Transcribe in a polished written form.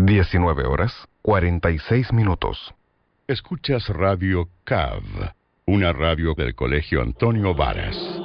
19 horas, 46 minutos. Escuchas Radio CAV, una radio del Colegio Antonio Varas.